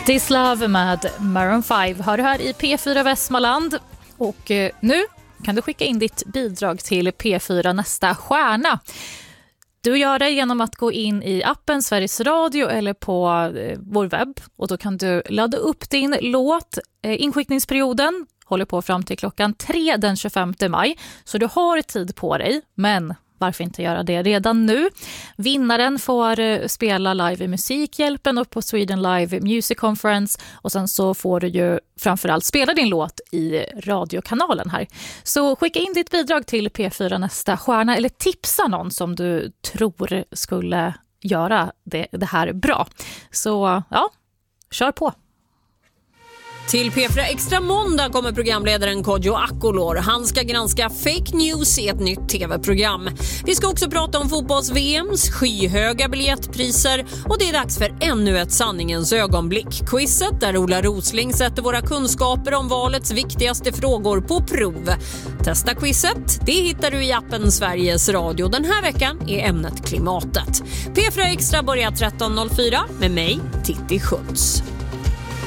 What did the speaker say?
This Love med Maroon 5 har du här i P4 Västmanland. Och nu kan du skicka in ditt bidrag till P4 Nästa Stjärna. Du gör det genom att gå in i appen Sveriges Radio eller på vår webb. Och då kan du ladda upp din låt. Inskickningsperioden håller på fram till klockan 3 den 25 maj. Så du har tid på dig, men varför inte göra det redan nu? Vinnaren får spela live i Musikhjälpen och på Sweden Live Music Conference. Och sen så får du ju framförallt spela din låt i radiokanalen här. Så skicka in ditt bidrag till P4 Nästa Stjärna eller tipsa någon som du tror skulle göra det här bra. Så ja, kör på! Till P4 Extra måndag kommer programledaren Kodjo Akolor. Han ska granska fake news i ett nytt tv-program. Vi ska också prata om fotbolls-VMs, skyhöga biljettpriser och det är dags för ännu ett sanningens ögonblick. Quizet där Ola Rosling sätter våra kunskaper om valets viktigaste frågor på prov. Testa quizet, det hittar du i appen Sveriges Radio. Den här veckan är ämnet klimatet. P4 Extra börjar 13.04 med mig, Titti Schultz.